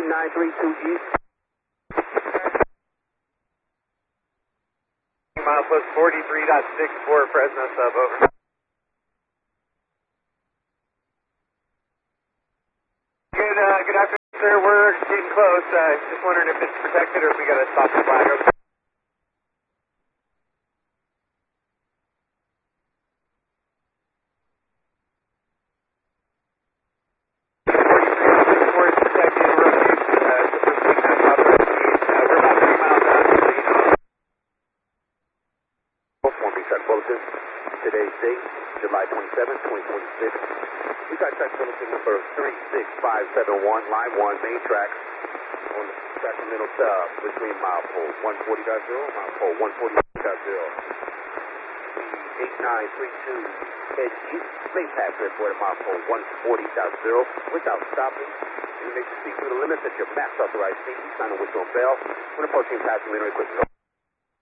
932G. Milepost 43.64, Fresno sub, over. Good afternoon, sir. We're getting close. Just wondering if it's protected or if we got to stop the flag. Today's date, July 27, 2026. We got track bulletin number 36571, line 1, main track on the Sacramento sub between mile pole 140.0 and mile pole 140.0. 8932 head east, main pass report at mile pole 140.0 without stopping. And make sure you speed through the limits at your max authorized speed. Sign a whistle and bell when approaching passing linear equipment.